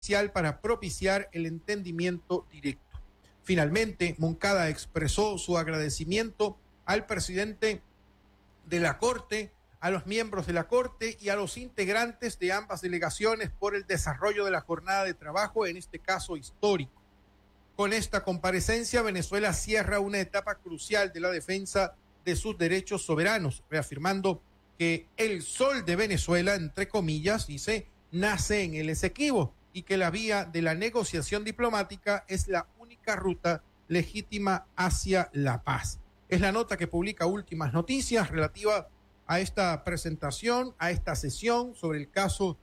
para propiciar el entendimiento directo. Finalmente, Moncada expresó su agradecimiento al presidente de la Corte, a los miembros de la Corte y a los integrantes de ambas delegaciones por el desarrollo de la jornada de trabajo, en este caso histórico. Con esta comparecencia, Venezuela cierra una etapa crucial de la defensa de sus derechos soberanos, reafirmando que el sol de Venezuela, entre comillas, dice, nace en el Esequibo y que la vía de la negociación diplomática es la única ruta legítima hacia la paz. Es la nota que publica Últimas Noticias relativa a esta presentación, a esta sesión sobre el caso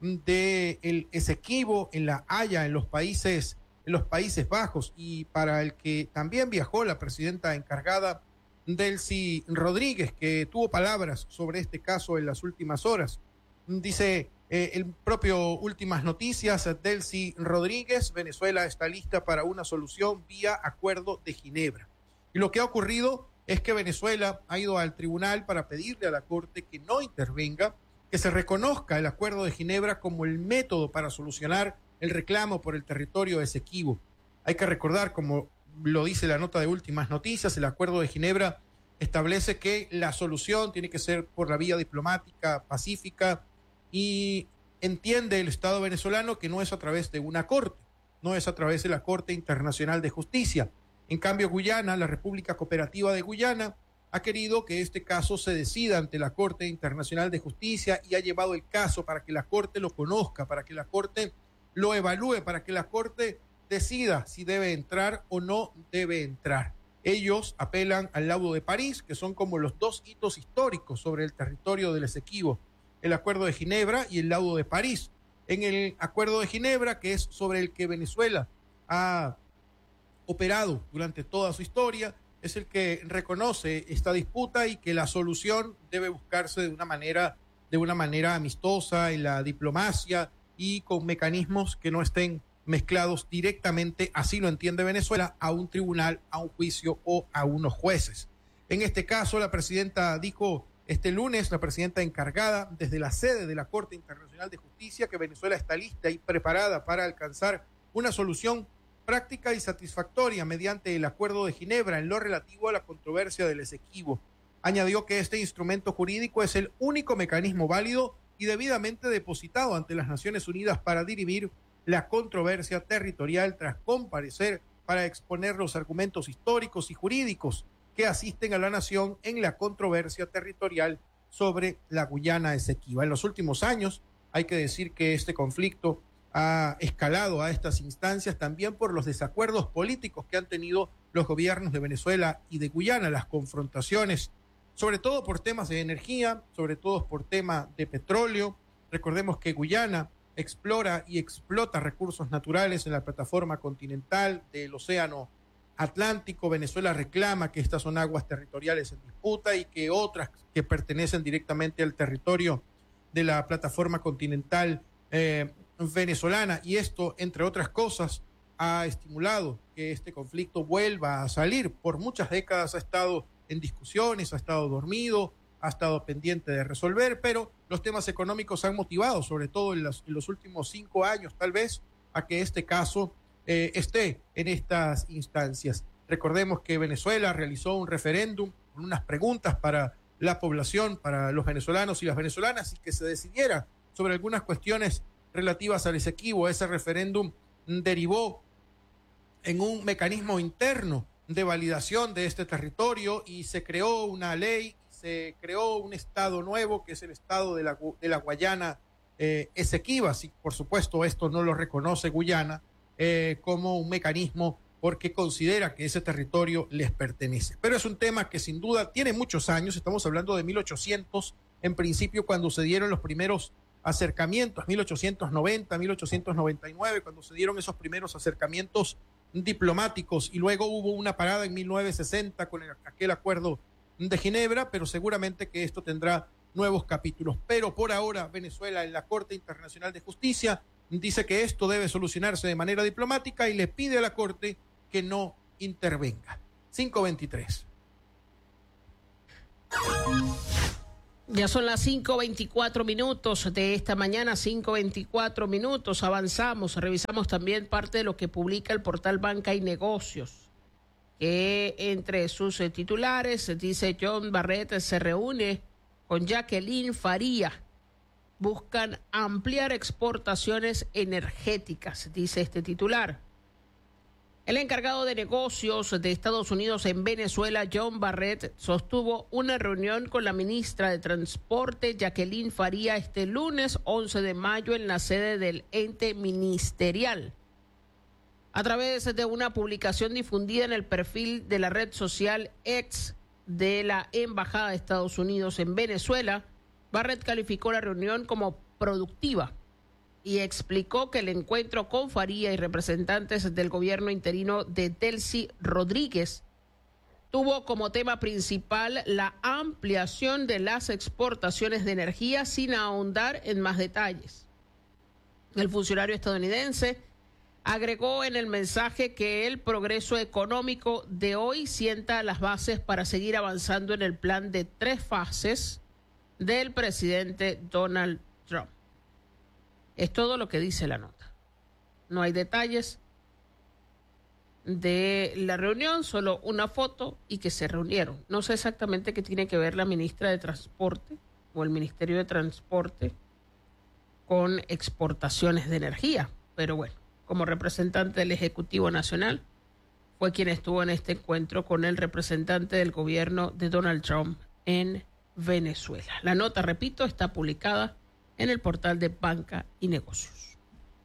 del Esequibo en La Haya, en los Países Bajos, y para el que también viajó la presidenta encargada Delcy Rodríguez, que tuvo palabras sobre este caso en las últimas horas. Dice el propio Últimas Noticias, Delcy Rodríguez, Venezuela está lista para una solución vía Acuerdo de Ginebra. Y lo que ha ocurrido es que Venezuela ha ido al tribunal para pedirle a la Corte que no intervenga, que se reconozca el Acuerdo de Ginebra como el método para solucionar el reclamo por el territorio Esequibo. Hay que recordar, como lo dice la nota de Últimas Noticias, el Acuerdo de Ginebra establece que la solución tiene que ser por la vía diplomática, pacífica, y entiende el Estado venezolano que no es a través de una corte, no es a través de la Corte Internacional de Justicia. En cambio, Guyana, la República Cooperativa de Guyana, ha querido que este caso se decida ante la Corte Internacional de Justicia y ha llevado el caso para que la Corte lo conozca, para que la Corte lo evalúe, para que la Corte decida si debe entrar o no debe entrar. Ellos apelan al laudo de París, que son como los dos hitos históricos sobre el territorio del Esequibo, el Acuerdo de Ginebra y el laudo de París. En el Acuerdo de Ginebra, que es sobre el que Venezuela ha operado durante toda su historia, es el que reconoce esta disputa y que la solución debe buscarse de una manera amistosa, en la diplomacia y con mecanismos que no estén mezclados directamente, así lo entiende Venezuela, a un tribunal, a un juicio o a unos jueces. En este caso, la presidenta dijo este lunes, la presidenta encargada desde la sede de la Corte Internacional de Justicia, que Venezuela está lista y preparada para alcanzar una solución práctica y satisfactoria mediante el Acuerdo de Ginebra en lo relativo a la controversia del Esequibo. Añadió que este instrumento jurídico es el único mecanismo válido y debidamente depositado ante las Naciones Unidas para dirimir la controversia territorial tras comparecer para exponer los argumentos históricos y jurídicos que asisten a la nación en la controversia territorial sobre la Guyana Esequiba. En los últimos años, hay que decir que este conflicto ha escalado a estas instancias también por los desacuerdos políticos que han tenido los gobiernos de Venezuela y de Guyana, las confrontaciones, sobre todo por temas de energía, sobre todo por temas de petróleo. Recordemos que Guyana explora y explota recursos naturales en la plataforma continental del Océano Atlántico. Venezuela reclama que estas son aguas territoriales en disputa y que otras que pertenecen directamente al territorio de la plataforma continental venezolana, y esto, entre otras cosas, ha estimulado que este conflicto vuelva a salir. Por muchas décadas ha estado en discusiones, ha estado dormido, ha estado pendiente de resolver, pero los temas económicos han motivado, sobre todo en los últimos 5 años, tal vez, a que este caso esté en estas instancias. Recordemos que Venezuela realizó un referéndum con unas preguntas para la población, para los venezolanos y las venezolanas, y que se decidiera sobre algunas cuestiones relativas al Esequibo. Ese referéndum derivó en un mecanismo interno de validación de este territorio y se creó una ley, se creó un estado nuevo que es el estado de la Guayana Esequiba. Sí, por supuesto, esto no lo reconoce Guyana como un mecanismo porque considera que ese territorio les pertenece. Pero es un tema que sin duda tiene muchos años, estamos hablando de 1800, en principio cuando se dieron los primeros acercamientos, 1890, 1899, cuando se dieron esos primeros acercamientos diplomáticos, y luego hubo una parada en 1960 con aquel acuerdo de Ginebra, pero seguramente que esto tendrá nuevos capítulos. Pero por ahora Venezuela en la Corte Internacional de Justicia dice que esto debe solucionarse de manera diplomática y le pide a la Corte que no intervenga. 5:23. Ya son las 5:24 de esta mañana, 5:24. Avanzamos, revisamos también parte de lo que publica el portal Banca y Negocios, que entre sus titulares dice: John Barrett se reúne con Jacqueline Faría, buscan ampliar exportaciones energéticas, dice este titular. El encargado de negocios de Estados Unidos en Venezuela, John Barrett, sostuvo una reunión con la ministra de Transporte, Jacqueline Faría, este lunes 11 de mayo en la sede del ente ministerial. A través de una publicación difundida en el perfil de la red social X de la Embajada de Estados Unidos en Venezuela, Barrett calificó la reunión como productiva y explicó que el encuentro con Faría y representantes del gobierno interino de Delcy Rodríguez tuvo como tema principal la ampliación de las exportaciones de energía, sin ahondar en más detalles. El funcionario estadounidense agregó en el mensaje que el progreso económico de hoy sienta las bases para seguir avanzando en el plan de 3 fases del presidente Donald Trump. Es todo lo que dice la nota. No hay detalles de la reunión, solo una foto y que se reunieron. No sé exactamente qué tiene que ver la ministra de Transporte o el Ministerio de Transporte con exportaciones de energía, pero bueno, como representante del Ejecutivo Nacional, fue quien estuvo en este encuentro con el representante del gobierno de Donald Trump en Venezuela. La nota, repito, está publicada en el portal de Banca y Negocios.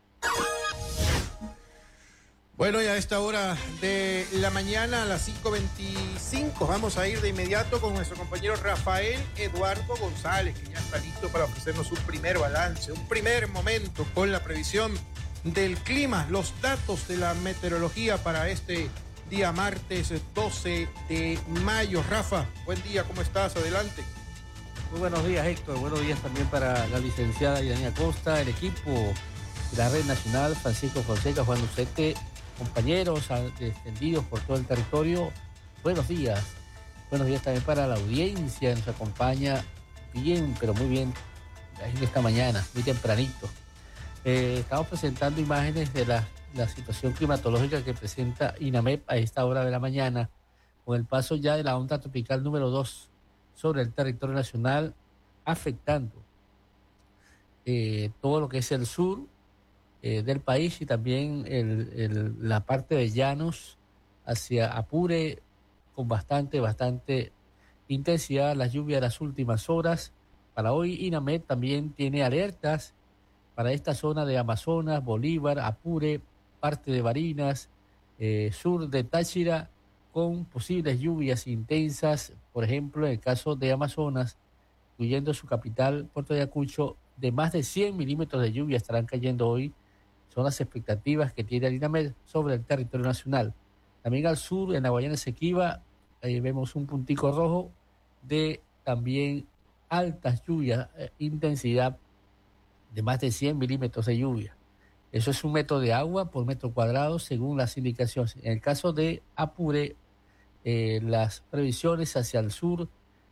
Bueno, y a esta hora de la mañana, a las 5:25, vamos a ir de inmediato con nuestro compañero Rafael Eduardo González, que ya está listo para ofrecernos un primer balance, un primer momento con la previsión del clima, los datos de la meteorología para este día martes 12 de mayo. Rafa, buen día, ¿cómo estás? Adelante. Muy buenos días, Héctor. Buenos días también para la licenciada Yanina Costa, el equipo de la Red Nacional, Francisco Fonseca, Juan Lucete, compañeros extendidos por todo el territorio. Buenos días. Buenos días también para la audiencia que nos acompaña bien, pero muy bien, en esta mañana, muy tempranito. Estamos presentando imágenes de la situación climatológica que presenta INAMEP a esta hora de la mañana, con el paso ya de la onda tropical número 2 sobre el territorio nacional, afectando todo lo que es el sur del país y también la parte de llanos hacia Apure, con bastante intensidad las lluvias de las últimas horas. Para hoy INAMED también tiene alertas para esta zona de Amazonas, Bolívar, Apure, parte de Barinas, sur de Táchira, con posibles lluvias intensas, por ejemplo, en el caso de Amazonas, incluyendo su capital, Puerto Ayacucho, de más de 100 milímetros de lluvia estarán cayendo hoy. Son las expectativas que tiene el INAMED sobre el territorio nacional. También al sur, en la Guayana Esequiba, vemos un puntico rojo de también altas lluvias, intensidad de más de 100 milímetros de lluvia. Eso es 1 metro de agua por metro cuadrado según las indicaciones. En el caso de Apure, las previsiones hacia el sur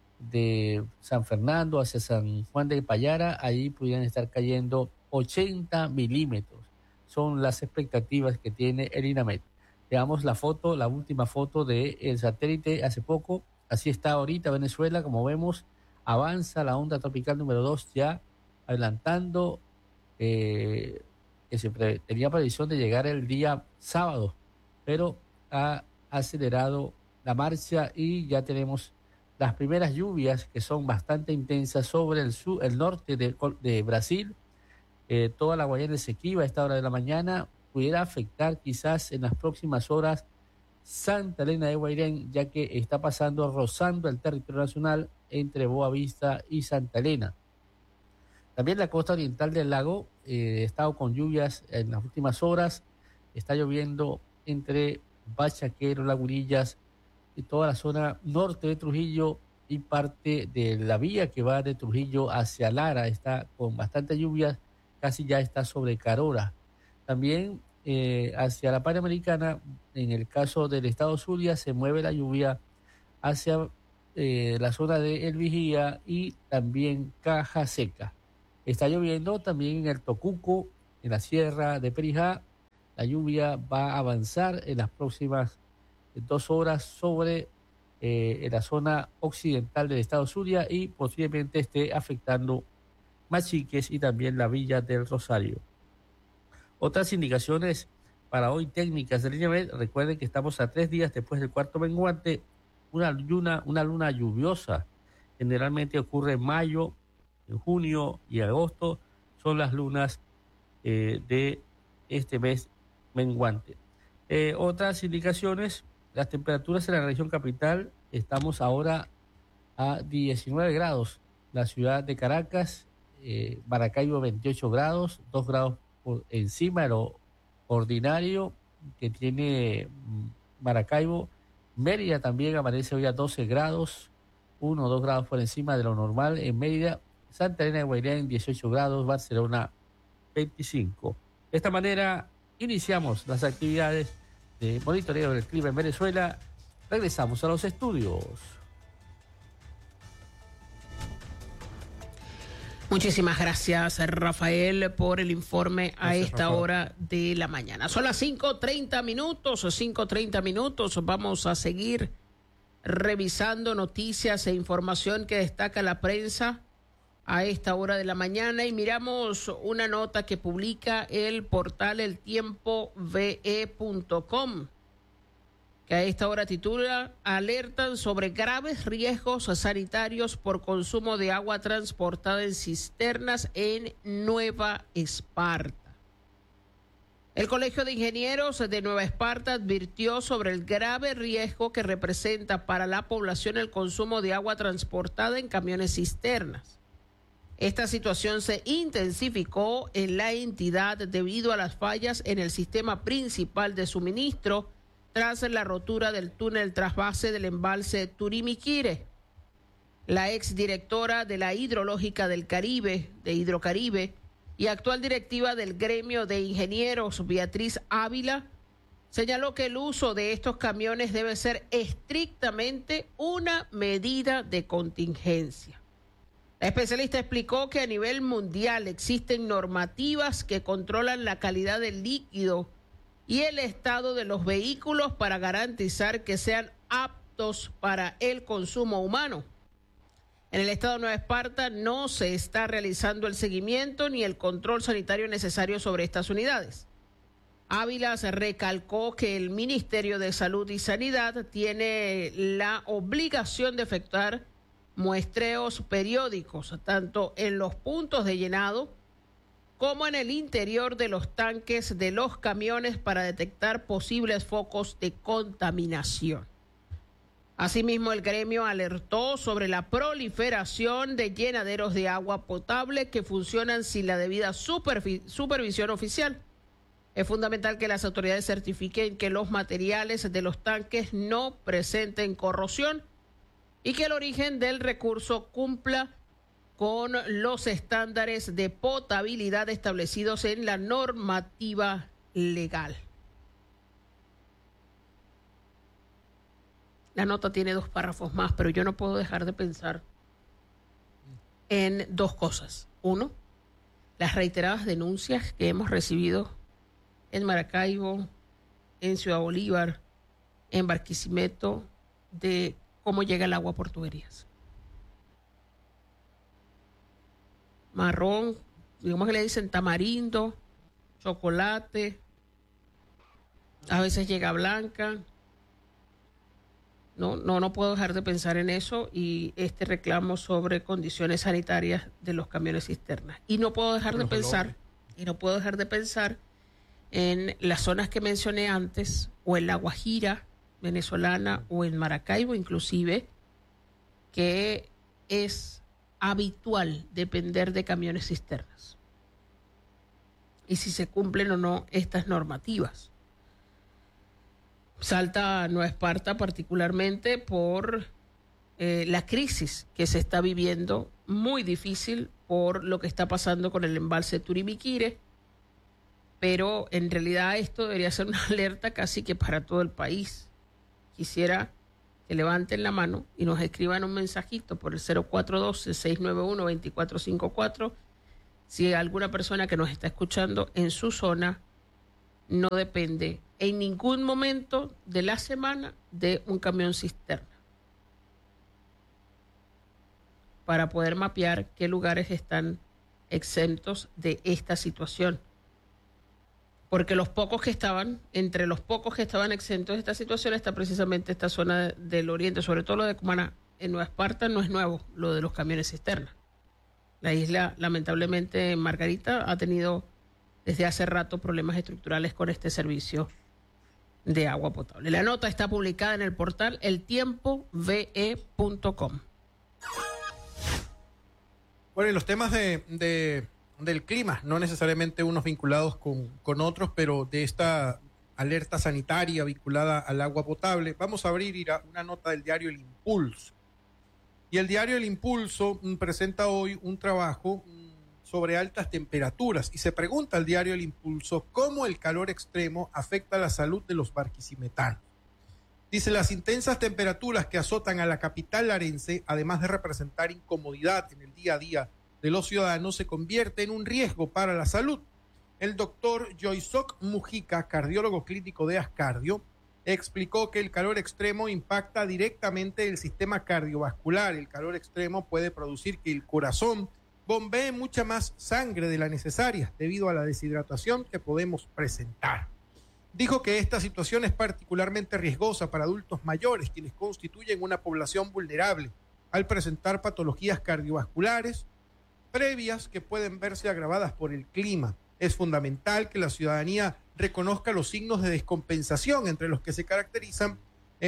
de San Fernando, hacia San Juan de Payara, ahí pudieran estar cayendo 80 milímetros. Son las expectativas que tiene el INAMED. Veamos la foto, la última foto del satélite hace poco. Así está ahorita Venezuela, como vemos, avanza la onda tropical número 2 ya adelantando, que tenía previsión de llegar el día sábado, pero ha acelerado la marcha y ya tenemos las primeras lluvias que son bastante intensas sobre el norte de Brasil. Toda la Guayana Esequiba a esta hora de la mañana pudiera afectar quizás en las próximas horas Santa Elena de Guairén, ya que está rozando el territorio nacional entre Boa Vista y Santa Elena. También la costa oriental del lago ha estado con lluvias en las últimas horas. Está lloviendo entre Bachaquero, Lagunillas y toda la zona norte de Trujillo y parte de la vía que va de Trujillo hacia Lara. Está con bastante lluvias, casi ya está sobre Carora. También hacia la Panamericana, en el caso del estado Zulia, se mueve la lluvia hacia la zona de El Vigía y también Caja Seca. Está lloviendo también en el Tocuco, en la Sierra de Perijá. La lluvia va a avanzar en las próximas 2 horas sobre en la zona occidental del estado Zulia y posiblemente esté afectando Machiques y también la Villa del Rosario. Otras indicaciones para hoy técnicas del INEMET. Recuerden que estamos a 3 días después del cuarto menguante. Una luna lluviosa generalmente ocurre en mayo, en junio y agosto. Son las lunas de este mes menguante. Otras indicaciones, las temperaturas en la región capital, estamos ahora a 19 grados. La ciudad de Caracas, Maracaibo 28 grados, 2 grados por encima de lo ordinario que tiene Maracaibo. Mérida también amanece hoy a 12 grados, 1 o 2 grados por encima de lo normal en Mérida. Santa Elena de Guairén 18 grados, Barcelona 25. De esta manera iniciamos las actividades de monitoreo del clima en Venezuela. Regresamos a los estudios. Muchísimas gracias, Rafael, por el informe a esta hora de la mañana. Son las 5:30 minutos. Vamos a seguir revisando noticias e información que destaca la prensa a esta hora de la mañana y miramos una nota que publica el portal eltiempove.com, que a esta hora titula: alertan sobre graves riesgos sanitarios por consumo de agua transportada en cisternas en Nueva Esparta. El Colegio de Ingenieros de Nueva Esparta advirtió sobre el grave riesgo que representa para la población el consumo de agua transportada en camiones cisternas. Esta situación se intensificó en la entidad debido a las fallas en el sistema principal de suministro tras la rotura del túnel trasvase del embalse Turimiquire. La exdirectora de la Hidrológica del Caribe, de Hidrocaribe, y actual directiva del gremio de ingenieros, Beatriz Ávila, señaló que el uso de estos camiones debe ser estrictamente una medida de contingencia. La especialista explicó que a nivel mundial existen normativas que controlan la calidad del líquido y el estado de los vehículos para garantizar que sean aptos para el consumo humano. En el estado de Nueva Esparta no se está realizando el seguimiento ni el control sanitario necesario sobre estas unidades. Ávila se recalcó que el Ministerio de Salud y Sanidad tiene la obligación de efectuar muestreos periódicos, tanto en los puntos de llenado como en el interior de los tanques de los camiones para detectar posibles focos de contaminación. Asimismo, el gremio alertó sobre la proliferación de llenaderos de agua potable que funcionan sin la debida supervisión oficial. Es fundamental que las autoridades certifiquen que los materiales de los tanques no presenten corrosión y que el origen del recurso cumpla con los estándares de potabilidad establecidos en la normativa legal. La nota tiene 2 párrafos más, pero yo no puedo dejar de pensar en 2 cosas. 1, las reiteradas denuncias que hemos recibido en Maracaibo, en Ciudad Bolívar, en Barquisimeto, de cómo llega el agua por tuberías. Marrón, digamos que le dicen tamarindo, chocolate, a veces llega blanca. No puedo dejar de pensar en eso y este reclamo sobre condiciones sanitarias de los camiones cisternas. Y no puedo dejar de pensar en las zonas que mencioné antes, o en La Guajira venezolana, o en Maracaibo inclusive, que es habitual depender de camiones cisternas. Y si se cumplen o no estas normativas. Salta Nueva Esparta particularmente por la crisis que se está viviendo, muy difícil por lo que está pasando con el embalse Turimiquire, pero en realidad esto debería ser una alerta casi que para todo el país. Quisiera que levanten la mano y nos escriban un mensajito por el 0412-691-2454 si alguna persona que nos está escuchando en su zona no depende en ningún momento de la semana de un camión cisterna, para poder mapear qué lugares están exentos de esta situación. Porque los pocos que estaban, entre los pocos que estaban exentos de esta situación está precisamente esta zona del oriente, sobre todo lo de Cumaná. En Nueva Esparta no es nuevo lo de los camiones cisterna. La isla, lamentablemente, Margarita ha tenido desde hace rato problemas estructurales con este servicio de agua potable. La nota está publicada en el portal eltiempove.com. Bueno, y los temas del clima, no necesariamente unos vinculados con otros, pero de esta alerta sanitaria vinculada al agua potable, vamos a abrir una nota del diario El Impulso. Y el diario El Impulso presenta hoy un trabajo sobre altas temperaturas y se pregunta al diario El Impulso cómo el calor extremo afecta la salud de los barquisimetanos. Dice, las intensas temperaturas que azotan a la capital larense, además de representar incomodidad en el día a día de los ciudadanos, se convierte en un riesgo para la salud. El doctor Joysoc Mujica, cardiólogo clínico de Ascardio, explicó que el calor extremo impacta directamente el sistema cardiovascular. El calor extremo puede producir que el corazón bombee mucha más sangre de la necesaria debido a la deshidratación que podemos presentar. Dijo que esta situación es particularmente riesgosa para adultos mayores, quienes constituyen una población vulnerable al presentar patologías cardiovasculares previas que pueden verse agravadas por el clima. Es fundamental que la ciudadanía reconozca los signos de descompensación, entre los que se caracterizan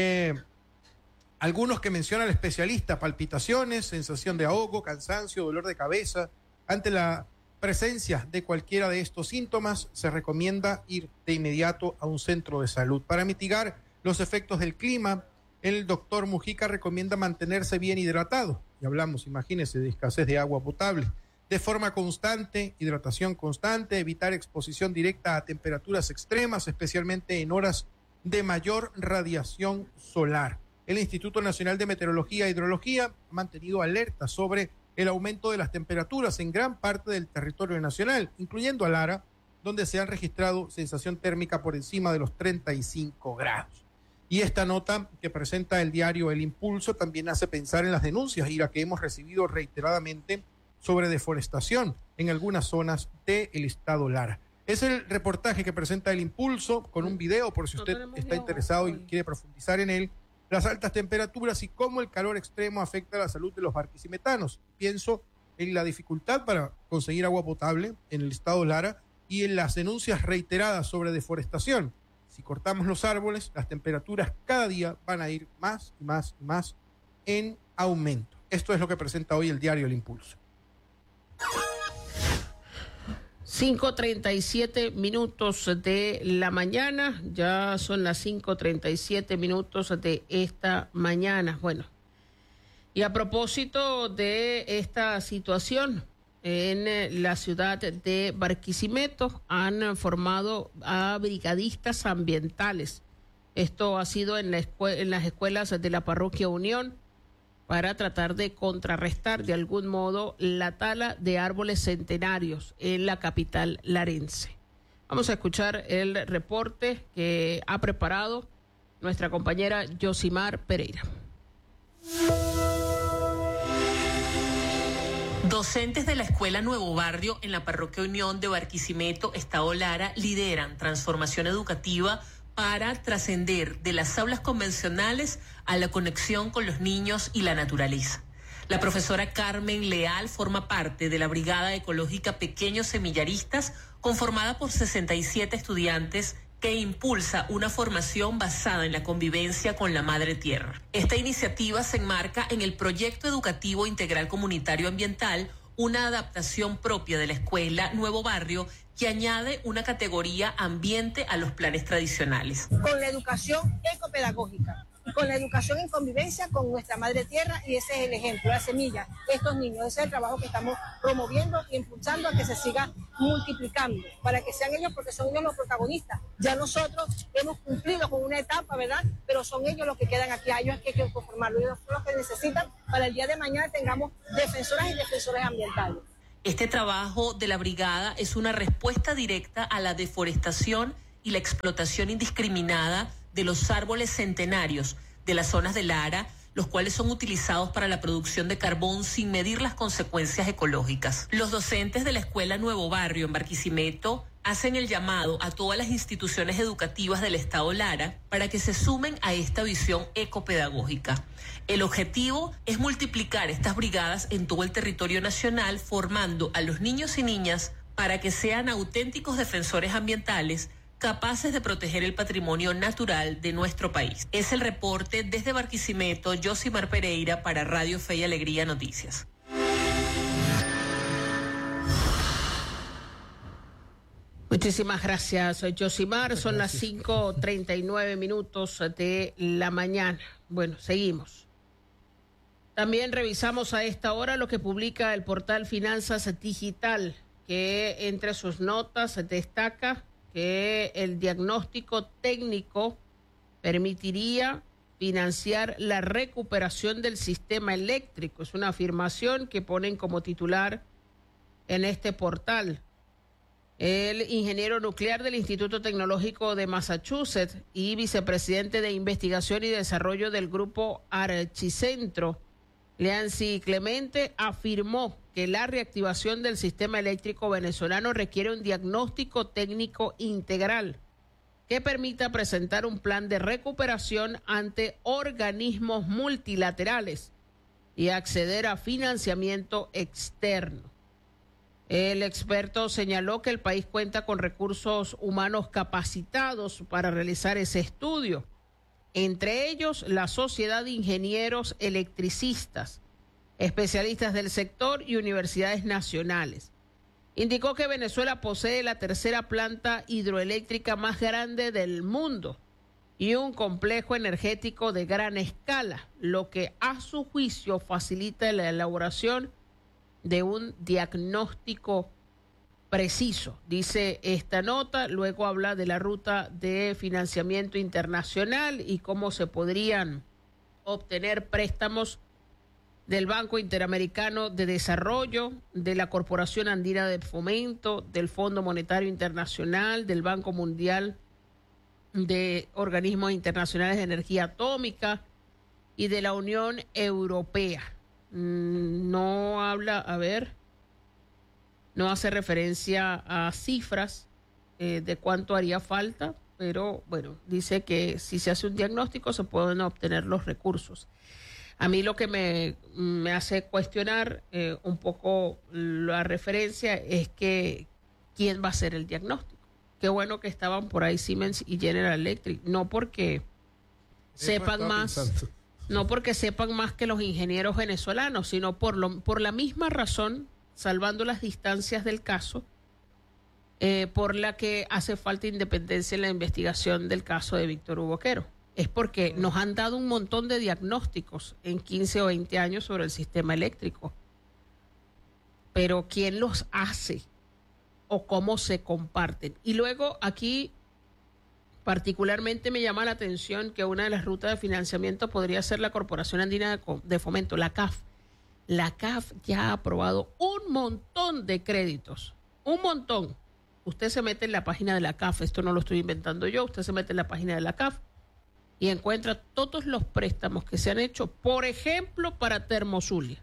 algunos que menciona el especialista: palpitaciones, sensación de ahogo, cansancio, dolor de cabeza. Ante la presencia de cualquiera de estos síntomas, se recomienda ir de inmediato a un centro de salud. Para mitigar los efectos del clima, el doctor Mujica recomienda mantenerse bien hidratado. Y hablamos, imagínense, de escasez de agua potable. De forma constante, hidratación constante, evitar exposición directa a temperaturas extremas, especialmente en horas de mayor radiación solar. El Instituto Nacional de Meteorología e Hidrología ha mantenido alerta sobre el aumento de las temperaturas en gran parte del territorio nacional, incluyendo a Lara, donde se han registrado sensación térmica por encima de los 35 grados. Y esta nota que presenta el diario El Impulso también hace pensar en las denuncias, Ira, que hemos recibido reiteradamente sobre deforestación en algunas zonas del estado Lara. Es el reportaje que presenta El Impulso con un video, por si usted está interesado y quiere profundizar en él, las altas temperaturas y cómo el calor extremo afecta a la salud de los barquisimetanos. Pienso en la dificultad para conseguir agua potable en el estado Lara y en las denuncias reiteradas sobre deforestación. Si cortamos los árboles, las temperaturas cada día van a ir más y más y más en aumento. Esto es lo que presenta hoy el diario El Impulso. 5:37 minutos de la mañana, ya son las 5:37 minutos de esta mañana. Bueno, y a propósito de esta situación, en la ciudad de Barquisimeto han formado a brigadistas ambientales. Esto ha sido en las escuelas de la Parroquia Unión, para tratar de contrarrestar de algún modo la tala de árboles centenarios en la capital larense. Vamos a escuchar el reporte que ha preparado nuestra compañera Yosimar Pereira. Docentes de la Escuela Nuevo Barrio en la Parroquia Unión de Barquisimeto, Estado Lara, lideran transformación educativa para trascender de las aulas convencionales a la conexión con los niños y la naturaleza. La profesora Carmen Leal forma parte de la Brigada Ecológica Pequeños Semillaristas, conformada por 67 estudiantes, que impulsa una formación basada en la convivencia con la madre tierra. Esta iniciativa se enmarca en el Proyecto Educativo Integral Comunitario Ambiental, una adaptación propia de la Escuela Nuevo Barrio que añade una categoría ambiente a los planes tradicionales. Con la educación ecopedagógica, con la educación en convivencia con nuestra madre tierra, y ese es el ejemplo, la semilla, estos niños, ese es el trabajo que estamos promoviendo y impulsando a que se siga multiplicando, para que sean ellos, porque son ellos los protagonistas. Ya nosotros hemos cumplido con una etapa, ¿verdad? Pero son ellos los que quedan aquí, a ellos es que hay que conformarlo, ellos son los que necesitan para el día de mañana tengamos defensoras y defensores ambientales. Este trabajo de la brigada es una respuesta directa a la deforestación y la explotación indiscriminada de los árboles centenarios de las zonas de Lara, los cuales son utilizados para la producción de carbón sin medir las consecuencias ecológicas. Los docentes de la Escuela Nuevo Barrio en Barquisimeto hacen el llamado a todas las instituciones educativas del Estado Lara para que se sumen a esta visión ecopedagógica. El objetivo es multiplicar estas brigadas en todo el territorio nacional, formando a los niños y niñas para que sean auténticos defensores ambientales capaces de proteger el patrimonio natural de nuestro país. Es el reporte desde Barquisimeto, Josimar Pereira para Radio Fe y Alegría Noticias. Muchísimas gracias, Josimar. Son las 5:39 de la mañana. Bueno, seguimos. También revisamos a esta hora lo que publica el portal Finanzas Digital, que entre sus notas destaca que el diagnóstico técnico permitiría financiar la recuperación del sistema eléctrico. Es una afirmación que ponen como titular en este portal. El ingeniero nuclear del Instituto Tecnológico de Massachusetts y vicepresidente de Investigación y Desarrollo del Grupo Archicentro, Leancy Clemente, afirmó que la reactivación del sistema eléctrico venezolano requiere un diagnóstico técnico integral que permita presentar un plan de recuperación ante organismos multilaterales y acceder a financiamiento externo. El experto señaló que el país cuenta con recursos humanos capacitados para realizar ese estudio, entre ellos la Sociedad de Ingenieros Electricistas, especialistas del sector y universidades nacionales. Indicó que Venezuela posee la tercera planta hidroeléctrica más grande del mundo y un complejo energético de gran escala, lo que a su juicio facilita la elaboración de un diagnóstico preciso, dice esta nota. Luego habla de la ruta de financiamiento internacional y cómo se podrían obtener préstamos del Banco Interamericano de Desarrollo, de la Corporación Andina de Fomento, del Fondo Monetario Internacional, del Banco Mundial, de organismos internacionales de energía atómica y de la Unión Europea. No habla, no hace referencia a cifras de cuánto haría falta, pero bueno, dice que si se hace un diagnóstico se pueden obtener los recursos. A mí lo que me hace cuestionar un poco la referencia es que ¿quién va a hacer el diagnóstico? Qué bueno que estaban por ahí Siemens y General Electric, no porque sepan más, no porque sepan más que los ingenieros venezolanos, sino por la misma razón, salvando las distancias del caso, por la que hace falta independencia en la investigación del caso de Víctor Hugo Quero. Es porque nos han dado un montón de diagnósticos en 15 o 20 años sobre el sistema eléctrico. Pero ¿quién los hace? ¿O cómo se comparten? Y luego aquí particularmente me llama la atención que una de las rutas de financiamiento podría ser la Corporación Andina de Fomento, la CAF. La CAF ya ha aprobado un montón de créditos, un montón. Usted se mete en la página de la CAF, esto no lo estoy inventando yo, usted se mete en la página de la CAF y encuentra todos los préstamos que se han hecho, por ejemplo, para Termozulia.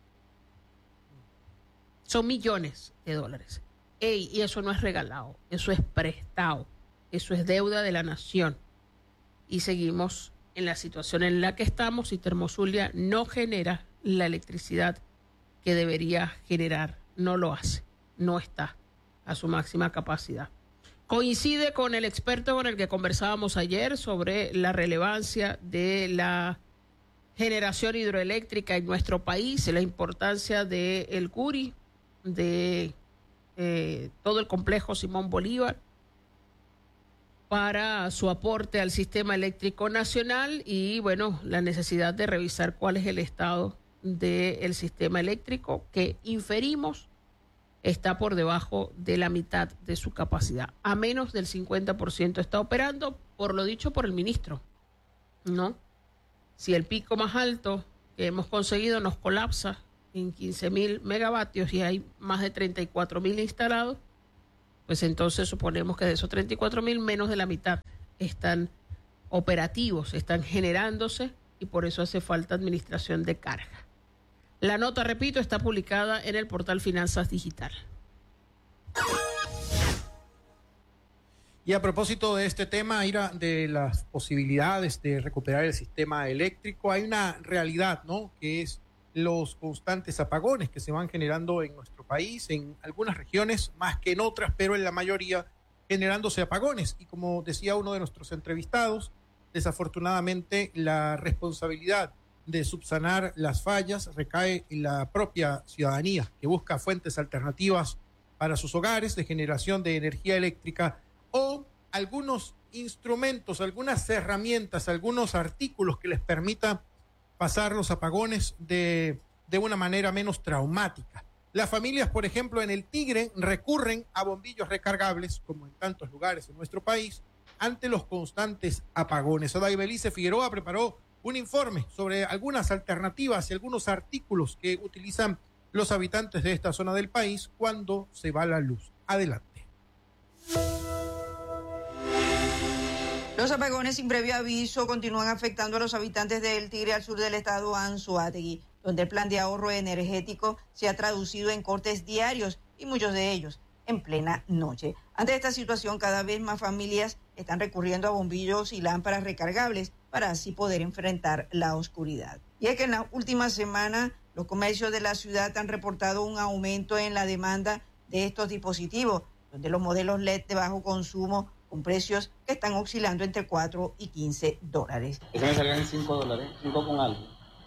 Son millones de dólares. Y eso no es regalado, eso es prestado, eso es deuda de la nación. Y seguimos en la situación en la que estamos y Termozulia no genera la electricidad que debería generar, no lo hace, no está a su máxima capacidad. Coincide con el experto con el que conversábamos ayer sobre la relevancia de la generación hidroeléctrica en nuestro país, la importancia del Curi, de todo el complejo Simón Bolívar. para su aporte al sistema eléctrico nacional y, bueno, la necesidad de revisar cuál es el estado del sistema eléctrico, que inferimos está por debajo de la mitad de su capacidad. A menos del 50% está operando, por lo dicho por el ministro, ¿no? Si el pico más alto que hemos conseguido nos colapsa en 15.000 megavatios y hay más de 34.000 instalados, pues entonces suponemos que de esos 34.000, menos de la mitad están operativos, están generándose, y por eso hace falta administración de carga. La nota, repito, está publicada en el portal Finanzas Digital. Y a propósito de este tema, Ira, de las posibilidades de recuperar el sistema eléctrico, hay una realidad, ¿no?, que es los constantes apagones que se van generando en nuestro país, en algunas regiones más que en otras, pero en la mayoría generándose apagones. Y como decía uno de nuestros entrevistados, desafortunadamente la responsabilidad de subsanar las fallas recae en la propia ciudadanía, que busca fuentes alternativas para sus hogares de generación de energía eléctrica, o algunos instrumentos, algunas herramientas, algunos artículos que les permita pasar los apagones de una manera menos traumática. Las familias, por ejemplo, en el Tigre recurren a bombillos recargables, como en tantos lugares en nuestro país, ante los constantes apagones. Adaibelice Figueroa preparó un informe sobre algunas alternativas y algunos artículos que utilizan los habitantes de esta zona del país cuando se va la luz. Adelante. Los apagones sin previo aviso continúan afectando a los habitantes del Tigre, al sur del estado Anzoátegui, donde el plan de ahorro energético se ha traducido en cortes diarios y muchos de ellos en plena noche. Ante esta situación, cada vez más familias están recurriendo a bombillos y lámparas recargables para así poder enfrentar la oscuridad. Y es que en la última semana los comercios de la ciudad han reportado un aumento en la demanda de estos dispositivos, donde los modelos LED de bajo consumo con precios que están oscilando entre $4 y $15. Eso me salían $5, 5 con algo.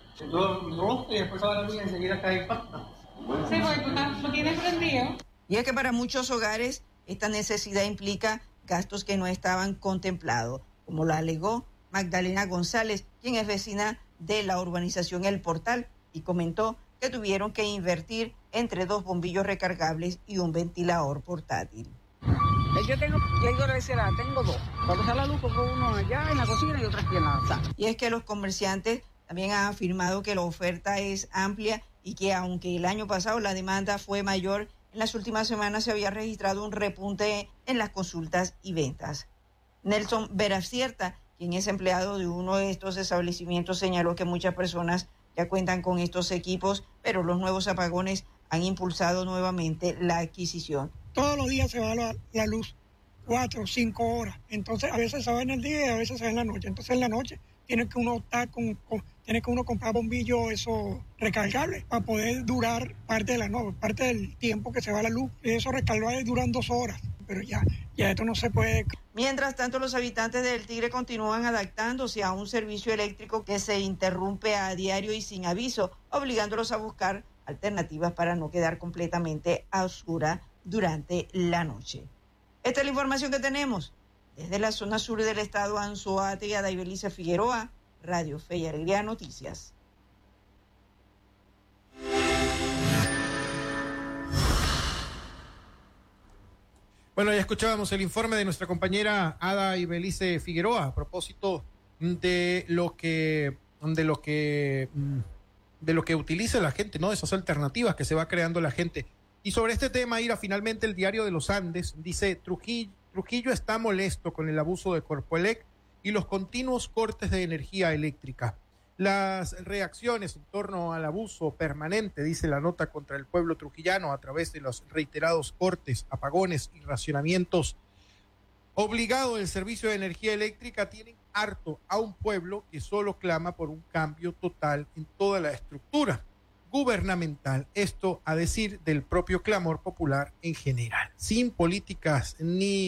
Yo y después ahora voy a enseguida caer pasta. Sí, porque tú lo tienes prendido. Y es que para muchos hogares esta necesidad implica gastos que no estaban contemplados, como lo alegó Magdalena González, quien es vecina de la urbanización El Portal, y comentó que tuvieron que invertir entre 2 bombillos recargables y un ventilador portátil. Yo tengo 2. Cuando sale la luz, pongo uno allá en la cocina y otro aquí en la sala. Y es que los comerciantes también han afirmado que la oferta es amplia y que aunque el año pasado la demanda fue mayor, en las últimas semanas se había registrado un repunte en las consultas y ventas. Nelson Veracierta, quien es empleado de uno de estos establecimientos, señaló que muchas personas ya cuentan con estos equipos, pero los nuevos apagones han impulsado nuevamente la adquisición. Todos los días se va la luz, 4 o 5 horas. Entonces, a veces se va en el día y a veces se va en la noche. Entonces, en la noche tiene que uno comprar bombillos recargables para poder durar parte de la noche, parte del tiempo que se va la luz. Y esos recargables duran 2 horas, pero ya esto no se puede. Mientras tanto, los habitantes del Tigre continúan adaptándose a un servicio eléctrico que se interrumpe a diario y sin aviso, obligándolos a buscar alternativas para no quedar completamente a oscuras durante la noche. Esta es la información que tenemos desde la zona sur del estado Anzoátegui. Adaibelice Figueroa, Radio Fe y Alegría Noticias. Bueno, ya escuchábamos el informe de nuestra compañera Adaibelice Figueroa a propósito de lo que utiliza la gente, ¿no? Esas alternativas que se va creando la gente. Y sobre este tema, Ira, finalmente el Diario de los Andes dice: Trujillo está molesto con el abuso de Corpoelec y los continuos cortes de energía eléctrica. Las reacciones en torno al abuso permanente, dice la nota, contra el pueblo trujillano a través de los reiterados cortes, apagones y racionamientos obligado del servicio de energía eléctrica tienen harto a un pueblo que solo clama por un cambio total en toda la estructura gubernamental. Esto a decir del propio clamor popular en general. Sin políticas,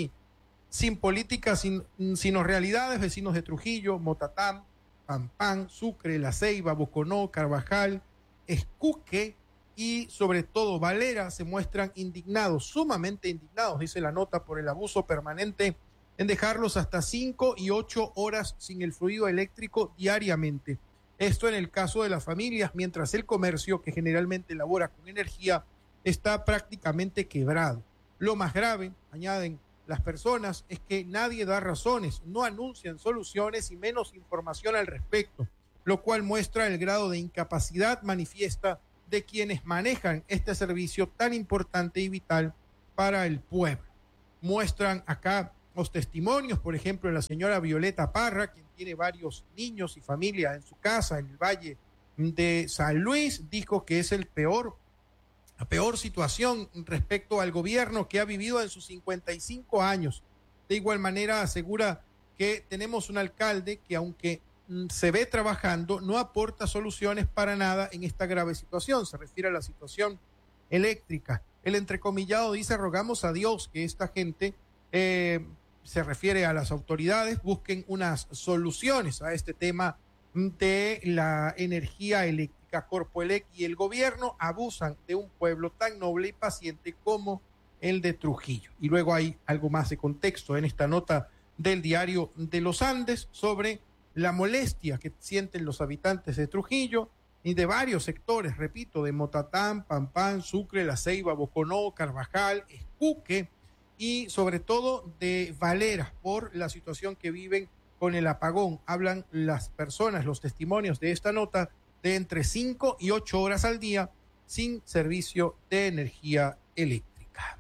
sino realidades, vecinos de Trujillo, Motatán, Pampán, Sucre, La Ceiba, Boconó, Carvajal, Escuque y sobre todo Valera se muestran indignados, sumamente indignados, dice la nota, por el abuso permanente en dejarlos hasta 5 y 8 horas sin el fluido eléctrico diariamente. Esto en el caso de las familias, mientras el comercio, que generalmente labora con energía, está prácticamente quebrado. Lo más grave, añaden las personas, es que nadie da razones, no anuncian soluciones y menos información al respecto, lo cual muestra el grado de incapacidad manifiesta de quienes manejan este servicio tan importante y vital para el pueblo. Muestran acá los testimonios, por ejemplo, de la señora Violeta Parra, quien tiene varios niños y familia en su casa en el Valle de San Luis, dijo que es la peor situación respecto al gobierno que ha vivido en sus 55 años. De igual manera asegura que tenemos un alcalde que, aunque se ve trabajando, no aporta soluciones para nada en esta grave situación. Se refiere a la situación eléctrica. El entrecomillado dice: rogamos a Dios que esta gente, se refiere a las autoridades, busquen unas soluciones a este tema de la energía eléctrica. Corpoelec y el gobierno abusan de un pueblo tan noble y paciente como el de Trujillo. Y luego hay algo más de contexto en esta nota del Diario de los Andes sobre la molestia que sienten los habitantes de Trujillo y de varios sectores, repito, de Motatán, Pampán, Sucre, La Ceiba, Boconó, Carvajal, Escuque y sobre todo de Valera, por la situación que viven con el apagón. Hablan las personas, los testimonios de esta nota, de entre 5 y 8 horas al día sin servicio de energía eléctrica.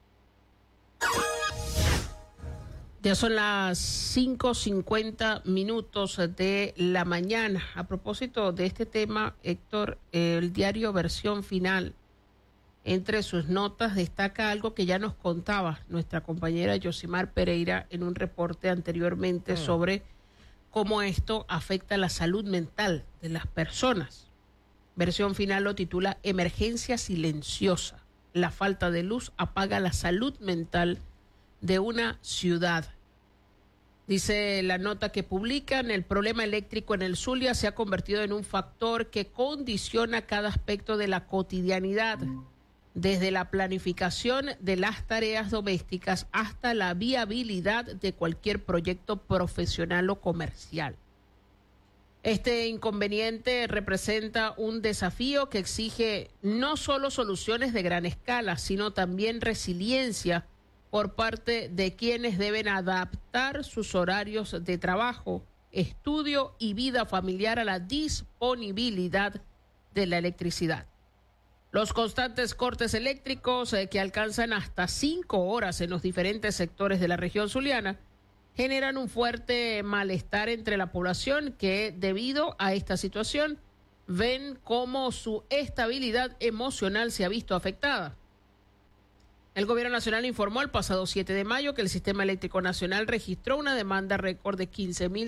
Ya son las 5:50 de la mañana. A propósito de este tema, Héctor, el diario Versión Final, entre sus notas, destaca algo que ya nos contaba nuestra compañera Yosimar Pereira en un reporte anteriormente sobre cómo esto afecta la salud mental de las personas. Versión Final lo titula Emergencia silenciosa. La falta de luz apaga la salud mental de una ciudad. Dice la nota que publican: el problema eléctrico en el Zulia se ha convertido en un factor que condiciona cada aspecto de la cotidianidad, desde la planificación de las tareas domésticas hasta la viabilidad de cualquier proyecto profesional o comercial. Este inconveniente representa un desafío que exige no solo soluciones de gran escala, sino también resiliencia por parte de quienes deben adaptar sus horarios de trabajo, estudio y vida familiar a la disponibilidad de la electricidad. Los constantes cortes eléctricos que alcanzan hasta 5 horas en los diferentes sectores de la región zuliana generan un fuerte malestar entre la población que, debido a esta situación, ven cómo su estabilidad emocional se ha visto afectada. El Gobierno Nacional informó el pasado 7 de mayo que el Sistema Eléctrico Nacional registró una demanda récord de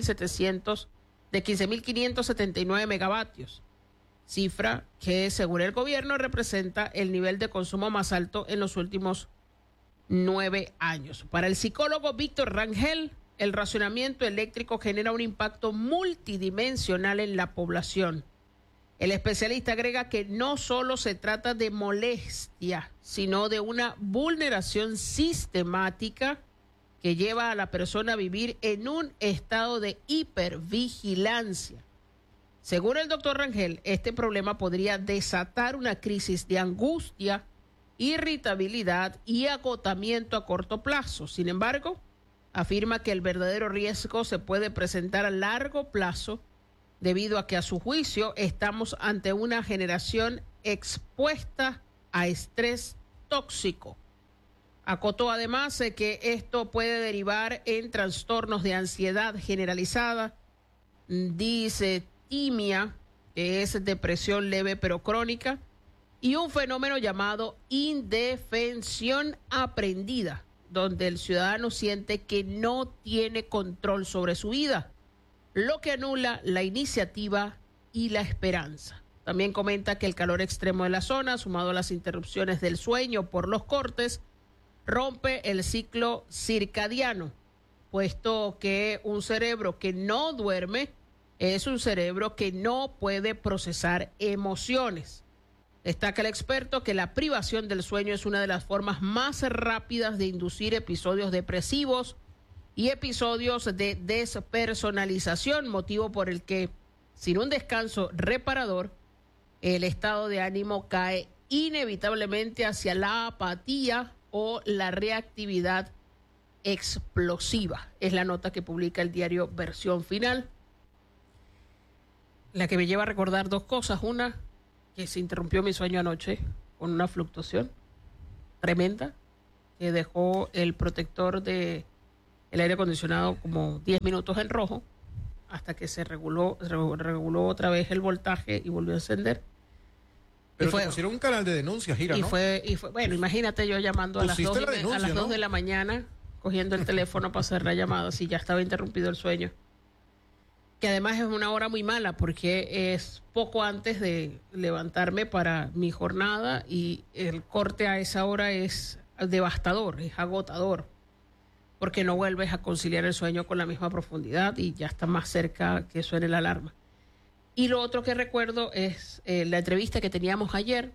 15.579 megavatios. Cifra que, según el gobierno, representa el nivel de consumo más alto en los últimos 9 años. Para el psicólogo Víctor Rangel, el racionamiento eléctrico genera un impacto multidimensional en la población. El especialista agrega que no solo se trata de molestia, sino de una vulneración sistemática que lleva a la persona a vivir en un estado de hipervigilancia. Según el doctor Rangel, este problema podría desatar una crisis de angustia, irritabilidad y agotamiento a corto plazo. Sin embargo, afirma que el verdadero riesgo se puede presentar a largo plazo debido a que, a su juicio, estamos ante una generación expuesta a estrés tóxico. Acotó además que esto puede derivar en trastornos de ansiedad generalizada, distimia, que es depresión leve pero crónica, y un fenómeno llamado indefensión aprendida, donde el ciudadano siente que no tiene control sobre su vida, lo que anula la iniciativa y la esperanza. También comenta que el calor extremo de la zona, sumado a las interrupciones del sueño por los cortes, rompe el ciclo circadiano, puesto que un cerebro que no duerme es un cerebro que no puede procesar emociones. Destaca el experto que la privación del sueño es una de las formas más rápidas de inducir episodios depresivos y episodios de despersonalización, motivo por el que, sin un descanso reparador, el estado de ánimo cae inevitablemente hacia la apatía o la reactividad explosiva. Es la nota que publica el diario Versión Final, la que me lleva a recordar dos cosas. Una, que se interrumpió mi sueño anoche con una fluctuación tremenda que dejó el protector del aire acondicionado como 10 minutos en rojo hasta que se reguló otra vez el voltaje y volvió a encender. Pero te pusieron un canal de denuncia, Gira, ¿no? Y fue, bueno, imagínate yo llamando a las 2 de la mañana, cogiendo el teléfono para hacer la llamada, si ya estaba interrumpido el sueño. Que además es una hora muy mala porque es poco antes de levantarme para mi jornada y el corte a esa hora es devastador, es agotador, porque no vuelves a conciliar el sueño con la misma profundidad y ya está más cerca que suene la alarma. Y lo otro que recuerdo es la entrevista que teníamos ayer,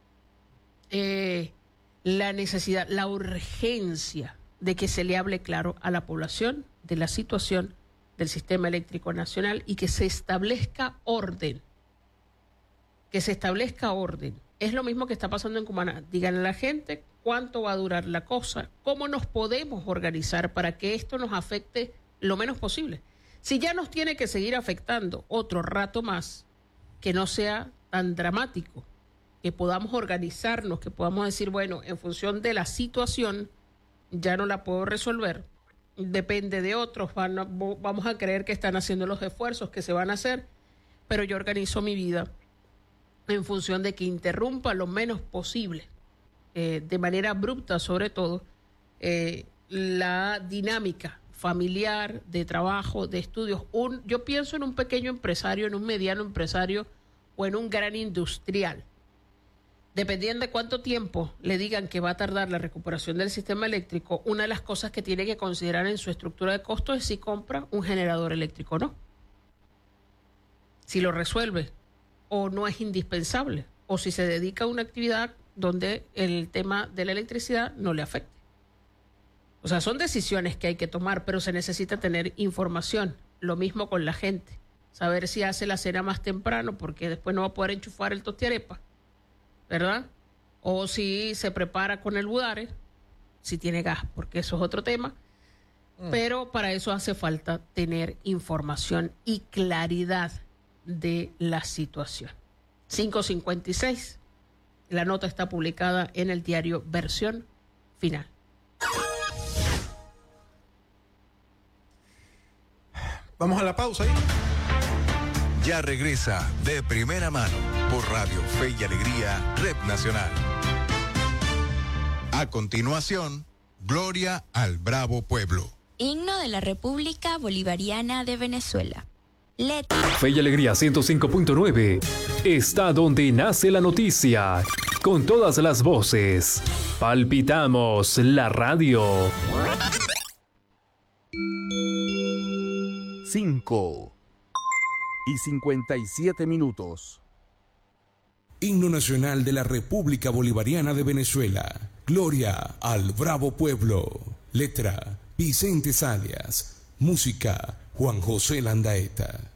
la necesidad, la urgencia de que se le hable claro a la población de la situación del sistema eléctrico nacional y que se establezca orden. Que se establezca orden. Es lo mismo que está pasando en Cumaná. Díganle a la gente cuánto va a durar la cosa, cómo nos podemos organizar para que esto nos afecte lo menos posible. Si ya nos tiene que seguir afectando otro rato más, que no sea tan dramático, que podamos organizarnos, que podamos decir, bueno, en función de la situación, ya no la puedo resolver, depende de otros, vamos a creer que están haciendo los esfuerzos que se van a hacer, pero yo organizo mi vida en función de que interrumpa lo menos posible, de manera abrupta sobre todo, la dinámica familiar, de trabajo, de estudios. Yo pienso en un pequeño empresario, en un mediano empresario o en un gran industrial. Dependiendo de cuánto tiempo le digan que va a tardar la recuperación del sistema eléctrico, una de las cosas que tiene que considerar en su estructura de costos es si compra un generador eléctrico o no. Si lo resuelve o no es indispensable, o si se dedica a una actividad donde el tema de la electricidad no le afecte. O sea, son decisiones que hay que tomar, pero se necesita tener información. Lo mismo con la gente. Saber si hace la cena más temprano, porque después no va a poder enchufar el tostiarepa, ¿verdad? O si se prepara con el budare, si tiene gas, porque eso es otro tema. Pero para eso hace falta tener información y claridad de la situación. 5:56. La nota está publicada en el diario Versión Final. Vamos a la pausa ahí. Ya regresa De Primera Mano por Radio Fe y Alegría, Red Nacional. A continuación, Gloria al Bravo Pueblo. Himno de la República Bolivariana de Venezuela. Letra. Fe y Alegría 105.9 está donde nace la noticia. Con todas las voces. Palpitamos la radio. 5:57. Himno nacional de la República Bolivariana de Venezuela. Gloria al Bravo Pueblo. Letra: Vicente Salias. Música: Juan José Landaeta.